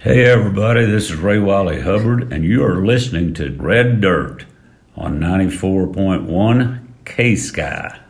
Hey everybody, this is Ray Wiley Hubbard, and you are listening to Red Dirt on 94.1 K Sky.